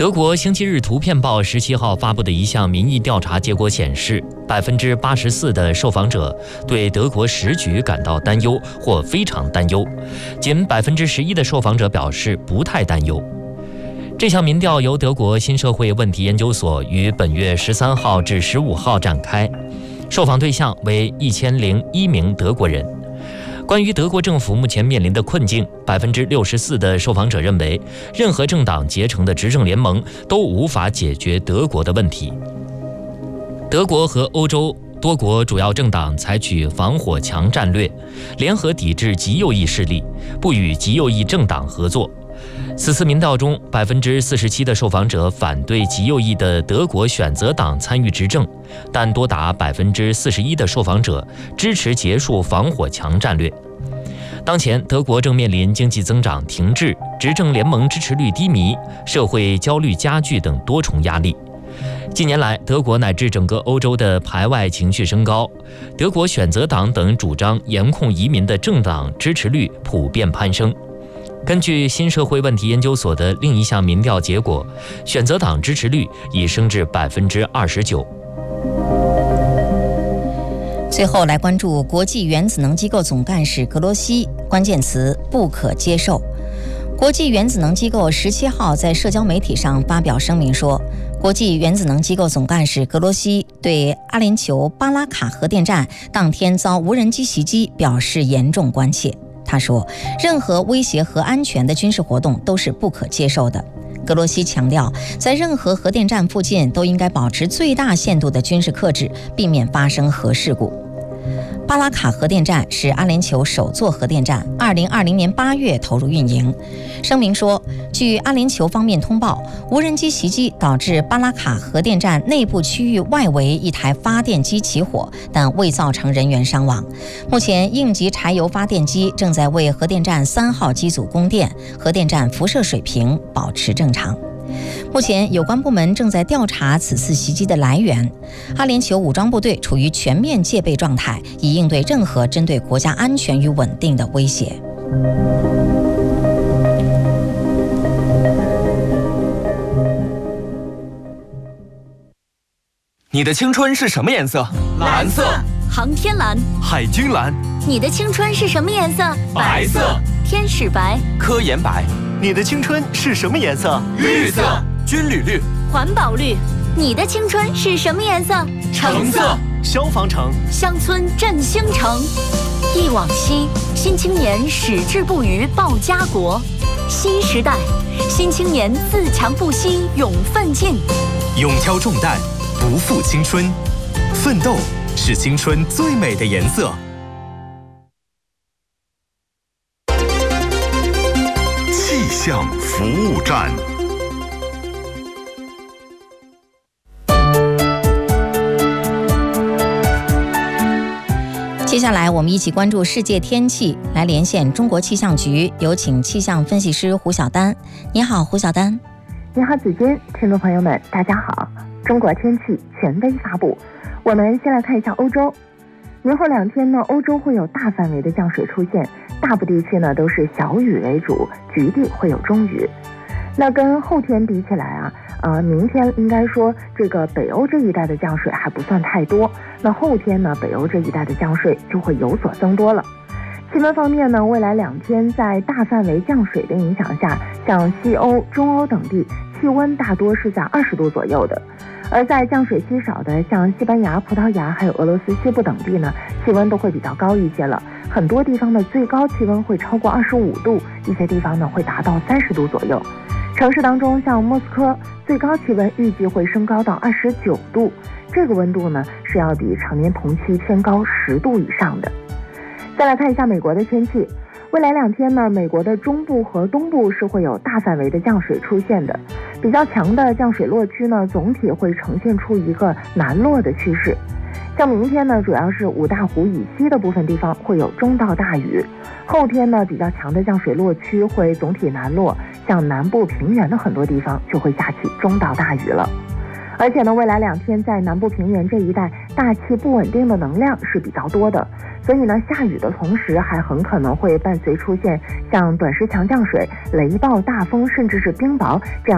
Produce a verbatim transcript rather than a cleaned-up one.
德国《星期日图片报》十七号发布的一项民意调查结果显示，百分之八十四的受访者对德国时局感到担忧或非常担忧，仅百分之十一的受访者表示不太担忧。这项民调由德国新社会问题研究所于本月十三号至十五号展开，受访对象为一千零一名德国人。关于德国政府目前面临的困境，百分之六十四的受访者认为，任何政党结成的执政联盟都无法解决德国的问题。德国和欧洲多国主要政党采取防火墙战略，联合抵制极右翼势力，不与极右翼政党合作。此次民调中，百分之四十七的受访者反对极右翼的德国选择党参与执政，但多达百分之四十一的受访者支持结束防火墙战略。当前，德国正面临经济增长停滞、执政联盟支持率低迷、社会焦虑加剧等多重压力。近年来，德国乃至整个欧洲的排外情绪升高，德国选择党等主张严控移民的政党支持率普遍攀升。根据新社会问题研究所的另一项民调结果，选择党支持率已升至百分之二十九。 最后来关注国际原子能机构总干事格罗西，关键词不可接受。国际原子能机构十七号在社交媒体上发表声明说，国际原子能机构总干事格罗西对阿联酋巴拉卡核电站当天遭无人机袭击表示严重关切。他说，任何威胁核安全的军事活动都是不可接受的。格罗西强调，在任何核电站附近都应该保持最大限度的军事克制，避免发生核事故。巴拉卡核电站是阿联酋首座核电站，二零二零年八月投入运营。声明说，据阿联酋方面通报，无人机袭击导致巴拉卡核电站内部区域外围一台发电机起火，但未造成人员伤亡。目前，应急柴油发电机正在为核电站三号机组供电，核电站辐射水平保持正常。目前，有关部门正在调查此次袭击的来源。阿联酋武装部队处于全面戒备状态，以应对任何针对国家安全与稳定的威胁。 你的青春是什么颜色？ 蓝色。航天蓝。 海军蓝。 你的青春是什么颜色？ 白色。 天使白。 科研白。 你的青春是什么颜色？ 绿色。军旅绿。 环保绿。你的青春是什么颜色？ 橙色。 消防橙。 乡村振兴城。忆往昔，新青年矢志不渝报家国。新时代，新青年自强不息勇奋进。 勇挑重担，不负青春。奋斗是青春最美的颜色。 气象服务站。 接下来我们一起关注世界天气，来连线中国气象局，有请气象分析师胡晓丹。你好，胡晓丹。 你好，子君，听众朋友们，大家好。中国天气权威发布，我们先来看一下欧洲。明后两天呢，欧洲会有大范围的降水出现，大部地区呢都是小雨为主，局地会有中雨。那跟后天比起来啊，呃，明天应该说这个北欧这一带的降水还不算太多，那后天呢，北欧这一带的降水就会有所增多了。气温方面呢，未来两天在大范围降水的影响下，像西欧、中欧等地气温大多是在二十度左右的，而在降水稀少的像西班牙、葡萄牙还有俄罗斯西部等地呢，气温都会比较高一些了，很多地方的最高气温会超过二十五度，一些地方呢会达到三十度左右。城市当中，像莫斯科最高气温预计会升高到二十九度，这个温度呢是要比常年同期偏高十度以上的。再来看一下美国的天气，未来两天呢，美国的中部和东部是会有大范围的降水出现的，比较强的降水落区呢，总体会呈现出一个南落的趋势。像明天呢，主要是五大湖以西的部分地方会有中到大雨，后天呢，比较强的降水落区会总体南落，像南部平原的很多地方就会下起中到大雨了。而且呢，未来两天在南部平原这一带，大气不稳定的能量是比较多的，所以呢，下雨的同时还很可能会伴随出现像短时强降水、雷暴、大风，甚至是冰雹这样